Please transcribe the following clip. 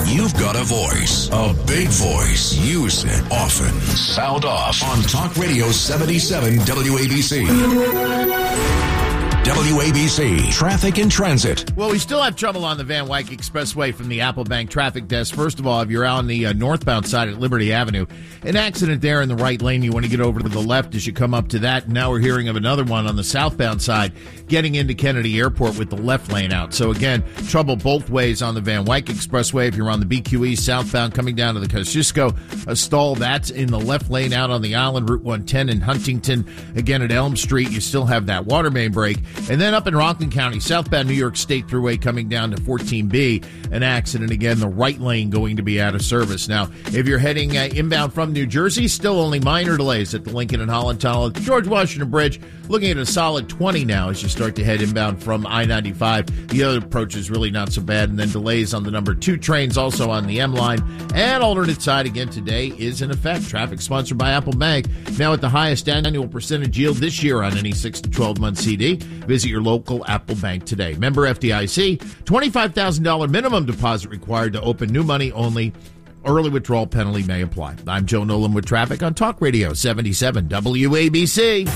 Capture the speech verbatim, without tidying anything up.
You've got a voice, a big voice. Use it often. Sound off on Talk Radio seventy-seven W A B C. W A B C, Traffic and Transit. Well, we still have trouble on the Van Wyck Expressway from the Apple Bank traffic desk. First of all, if you're out on the uh, northbound side at Liberty Avenue, an accident there in the right lane. You want to get over to the left as you come up to that. Now we're hearing of another one on the southbound side getting into Kennedy Airport with the left lane out. So again, trouble both ways on the Van Wyck Expressway. If you're on the B Q E southbound coming down to the Kosciuszko, a stall that's in the left lane out on the island, Route one ten in Huntington. Again, at Elm Street, you still have that water main break. And then up in Rockland County, southbound New York State Thruway coming down to fourteen B, an accident again, the right lane going to be out of service. Now, if you're heading uh, inbound from New Jersey, still only minor delays at the Lincoln and Holland Tunnel at the George Washington Bridge, looking at a solid twenty now as you start to head inbound from I ninety-five. The other approach is really not so bad, and then delays on the number two trains also on the M line. And alternate side again today is in effect. Traffic sponsored by Apple Bank. Now at the highest annual percentage yield this year on any six to twelve month C D. Visit your local Apple Bank today. Member F D I C, twenty-five thousand dollars minimum deposit required to open, new money only. Early withdrawal penalty may apply. I'm Joe Nolan with traffic on Talk Radio seventy-seven W A B C.